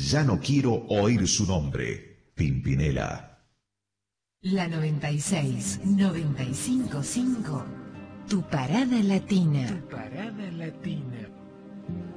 Ya no quiero oír su nombre. Pimpinela. La 96, 95.5. Tu parada latina. Tu parada latina.